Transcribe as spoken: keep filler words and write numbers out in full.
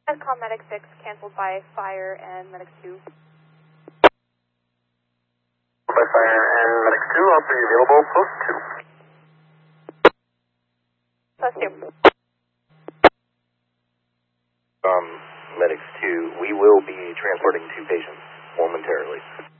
Call Medic six canceled by Fire and Medic two. By Fire and Medic two, all three available, post two. Post two. Um, Medics two, we will be transporting two patients momentarily.